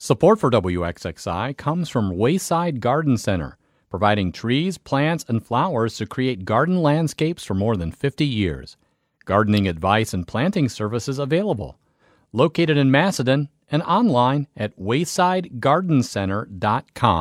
Support for WXXI comes from Wayside Garden Center, providing trees, plants, and flowers to create garden landscapes for more than 50 years. Gardening advice and planting services available. Located in Macedon and online at waysidegardencenter.com.